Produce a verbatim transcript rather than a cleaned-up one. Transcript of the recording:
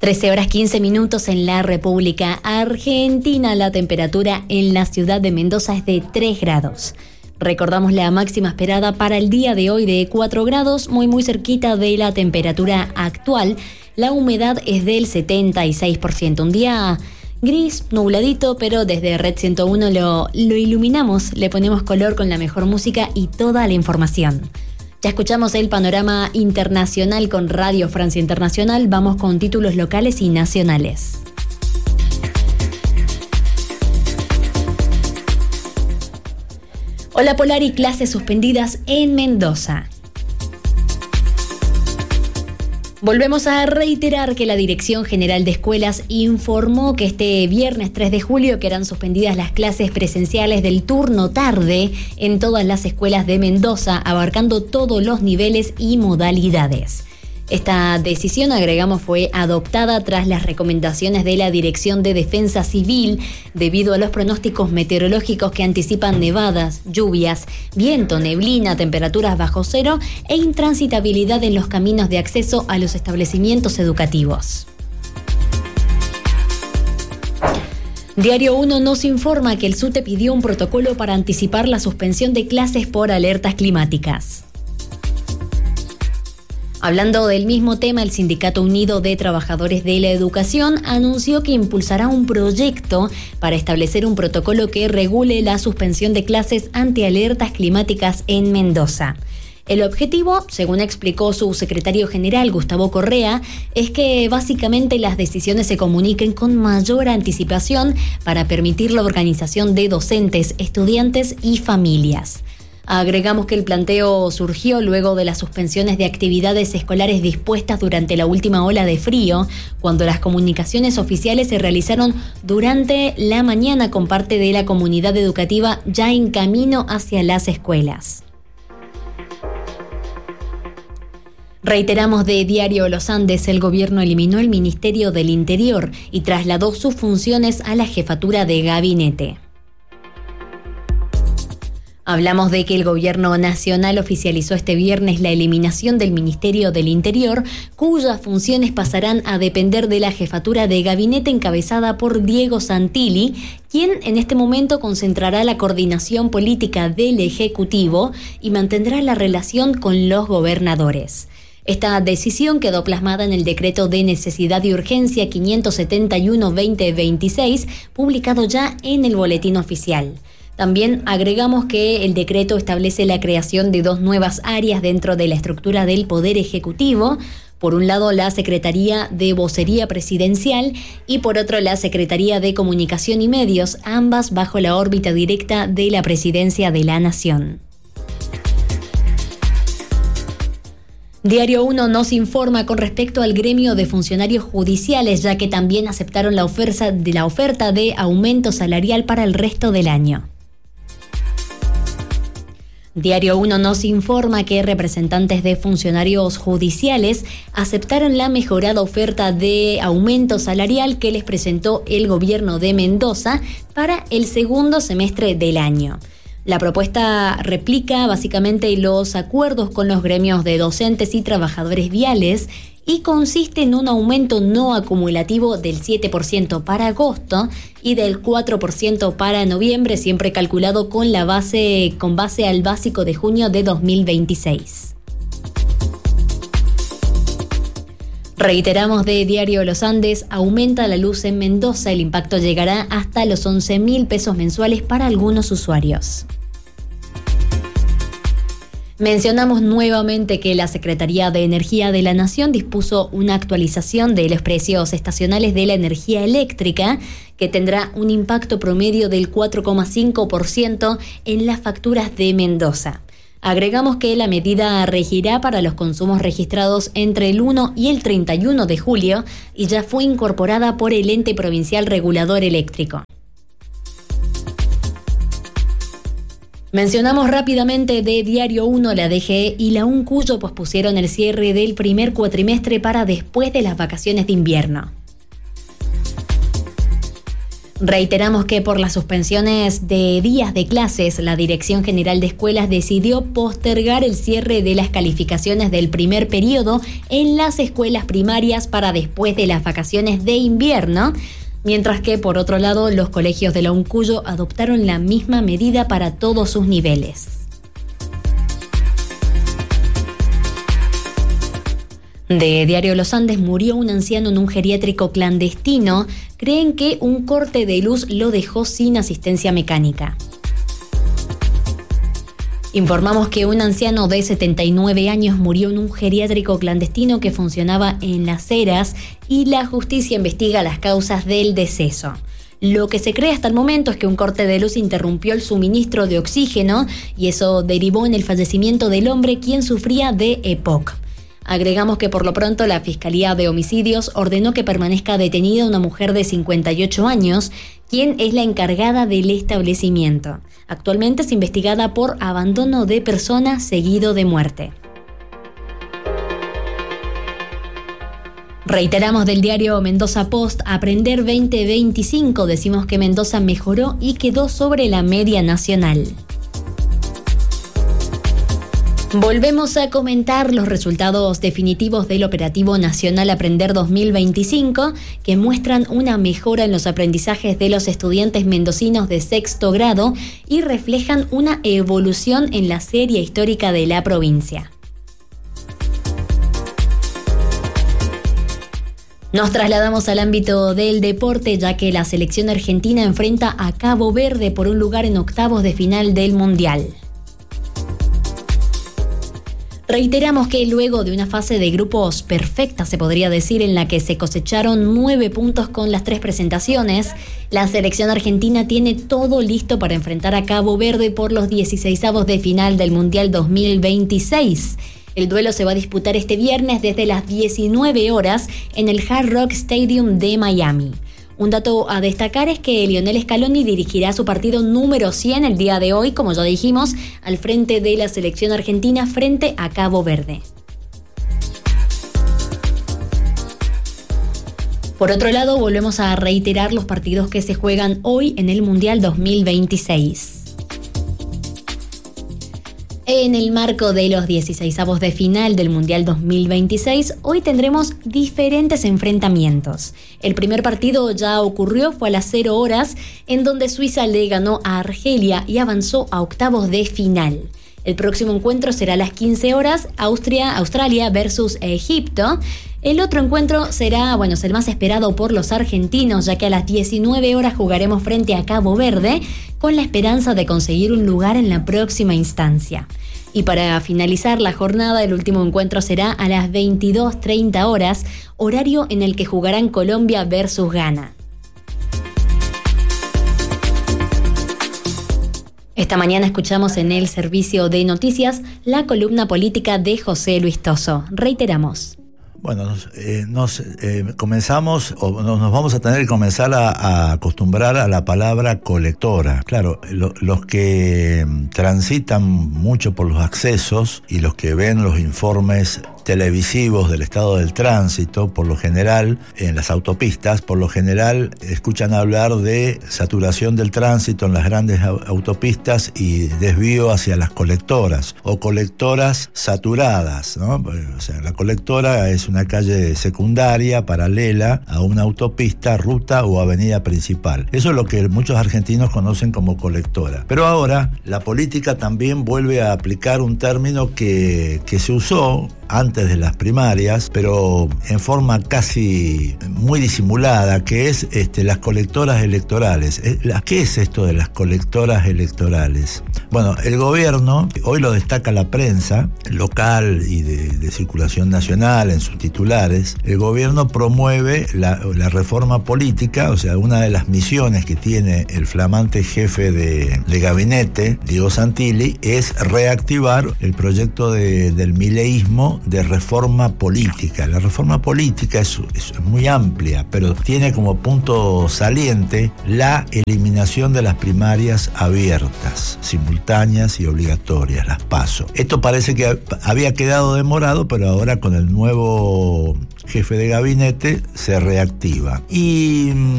trece horas quince minutos en la República Argentina. La temperatura en la ciudad de Mendoza es de tres grados. Recordamos la máxima esperada para el día de hoy de cuatro grados, muy muy cerquita de la temperatura actual. La humedad es del setenta y seis por ciento. Un día gris, nubladito, pero desde Red ciento uno lo, lo iluminamos, le ponemos color con la mejor música y toda la información. Ya escuchamos el panorama internacional con Radio Francia Internacional. Vamos con títulos locales y nacionales. Hola Polar y clases suspendidas en Mendoza. Volvemos a reiterar que la Dirección General de Escuelas informó que este viernes tres de julio quedarán suspendidas las clases presenciales del turno tarde en todas las escuelas de Mendoza, abarcando todos los niveles y modalidades. Esta decisión, agregamos, fue adoptada tras las recomendaciones de la Dirección de Defensa Civil debido a los pronósticos meteorológicos que anticipan nevadas, lluvias, viento, neblina, temperaturas bajo cero e intransitabilidad en los caminos de acceso a los establecimientos educativos. Diario uno nos informa que el SUTE pidió un protocolo para anticipar la suspensión de clases por alertas climáticas. Hablando del mismo tema, el Sindicato Unido de Trabajadores de la Educación anunció que impulsará un proyecto para establecer un protocolo que regule la suspensión de clases ante alertas climáticas en Mendoza. El objetivo, según explicó su secretario general Gustavo Correa, es que básicamente las decisiones se comuniquen con mayor anticipación para permitir la organización de docentes, estudiantes y familias. Agregamos que el planteo surgió luego de las suspensiones de actividades escolares dispuestas durante la última ola de frío, cuando las comunicaciones oficiales se realizaron durante la mañana con parte de la comunidad educativa ya en camino hacia las escuelas. Reiteramos de Diario Los Andes, el gobierno eliminó el Ministerio del Interior y trasladó sus funciones a la jefatura de gabinete. Hablamos de que el gobierno nacional oficializó este viernes la eliminación del Ministerio del Interior, cuyas funciones pasarán a depender de la jefatura de gabinete encabezada por Diego Santilli, quien en este momento concentrará la coordinación política del Ejecutivo y mantendrá la relación con los gobernadores. Esta decisión quedó plasmada en el decreto de necesidad y urgencia quinientos setenta y uno barra veinte veintiséis, publicado ya en el Boletín Oficial. También agregamos que el decreto establece la creación de dos nuevas áreas dentro de la estructura del Poder Ejecutivo. Por un lado, la Secretaría de Vocería Presidencial y por otro, la Secretaría de Comunicación y Medios, ambas bajo la órbita directa de la Presidencia de la Nación. Diario uno nos informa con respecto al gremio de funcionarios judiciales, ya que también aceptaron la oferta de, la oferta de aumento salarial para el resto del año. Diario uno nos informa que representantes de funcionarios judiciales aceptaron la mejorada oferta de aumento salarial que les presentó el gobierno de Mendoza para el segundo semestre del año. La propuesta replica básicamente los acuerdos con los gremios de docentes y trabajadores viales y consiste en un aumento no acumulativo del siete por ciento para agosto y del cuatro por ciento para noviembre, siempre calculado con la base con base al básico de junio de dos mil veintiséis. Reiteramos de Diario Los Andes, aumenta la luz en Mendoza, el impacto llegará hasta los once mil pesos mensuales para algunos usuarios. Mencionamos nuevamente que la Secretaría de Energía de la Nación dispuso una actualización de los precios estacionales de la energía eléctrica que tendrá un impacto promedio del cuatro coma cinco por ciento en las facturas de Mendoza. Agregamos que la medida regirá para los consumos registrados entre el uno y el treinta y uno de julio y ya fue incorporada por el ente provincial regulador eléctrico. Mencionamos rápidamente de Diario uno la D G E y la UNCUYO pospusieron el cierre del primer cuatrimestre para después de las vacaciones de invierno. Reiteramos que por las suspensiones de días de clases, la Dirección General de Escuelas decidió postergar el cierre de las calificaciones del primer periodo en las escuelas primarias para después de las vacaciones de invierno, mientras que, por otro lado, los colegios de la UNCUYO adoptaron la misma medida para todos sus niveles. De Diario Los Andes: murió un anciano en un geriátrico clandestino. Creen que un corte de luz lo dejó sin asistencia mecánica. Informamos que un anciano de setenta y nueve años murió en un geriátrico clandestino que funcionaba en Las Heras y la justicia investiga las causas del deceso. Lo que se cree hasta el momento es que un corte de luz interrumpió el suministro de oxígeno y eso derivó en el fallecimiento del hombre, quien sufría de E P O C. Agregamos que por lo pronto la Fiscalía de Homicidios ordenó que permanezca detenida una mujer de cincuenta y ocho años, quien es la encargada del establecimiento. Actualmente es investigada por abandono de persona seguido de muerte. Reiteramos del diario Mendoza Post: Aprender veinte veinticinco, decimos que Mendoza mejoró y quedó sobre la media nacional. Volvemos a comentar los resultados definitivos del Operativo Nacional Aprender dos mil veinticinco, que muestran una mejora en los aprendizajes de los estudiantes mendocinos de sexto grado y reflejan una evolución en la serie histórica de la provincia. Nos trasladamos al ámbito del deporte, ya que la selección argentina enfrenta a Cabo Verde por un lugar en octavos de final del Mundial. Reiteramos que luego de una fase de grupos perfecta, se podría decir, en la que se cosecharon nueve puntos con las tres presentaciones, la selección argentina tiene todo listo para enfrentar a Cabo Verde por los dieciseisavos de final del Mundial dos mil veintiséis. El duelo se va a disputar este viernes desde las diecinueve horas en el Hard Rock Stadium de Miami. Un dato a destacar es que Lionel Scaloni dirigirá su partido número cien el día de hoy, como ya dijimos, al frente de la selección argentina frente a Cabo Verde. Por otro lado, volvemos a reiterar los partidos que se juegan hoy en el Mundial dos mil veintiséis. En el marco de los dieciseisavos de final del Mundial dos mil veintiséis, hoy tendremos diferentes enfrentamientos. El primer partido ya ocurrió, fue a las cero horas, en donde Suiza le ganó a Argelia y avanzó a octavos de final. El próximo encuentro será a las quince horas, Austria, Australia versus Egipto. El otro encuentro será, bueno, es el más esperado por los argentinos, ya que a las diecinueve horas jugaremos frente a Cabo Verde, con la esperanza de conseguir un lugar en la próxima instancia. Y para finalizar la jornada, el último encuentro será a las veintidós treinta horas, horario en el que jugarán Colombia versus Ghana. Esta mañana escuchamos en el servicio de noticias la columna política de José Luis Toso. Reiteramos. Bueno, nos, eh, nos eh, comenzamos, o nos, nos vamos a tener que comenzar a, a acostumbrar a la palabra colectora. Claro, lo, los que transitan mucho por los accesos y los que ven los informes televisivos del estado del tránsito, por lo general, en las autopistas, por lo general escuchan hablar de saturación del tránsito en las grandes autopistas y desvío hacia las colectoras, o colectoras saturadas, ¿no? O sea, la colectora es una calle secundaria, paralela a una autopista, ruta o avenida principal. Eso es lo que muchos argentinos conocen como colectora. Pero ahora, la política también vuelve a aplicar un término que, que se usó antes de las primarias, pero en forma casi muy disimulada, que es este, las colectoras electorales. ¿Qué es esto de las colectoras electorales? Bueno, el gobierno, hoy lo destaca la prensa local y de, de circulación nacional en sus titulares, el gobierno promueve la, la reforma política, o sea, una de las misiones que tiene el flamante jefe de, de gabinete, Diego Santilli, es reactivar el proyecto de, del mileísmo de reforma política. La reforma política es, es muy amplia, pero tiene como punto saliente la eliminación de las primarias abiertas, simultáneas y obligatorias, las PASO. Esto parece que había quedado demorado, pero ahora con el nuevo jefe de gabinete se reactiva. Y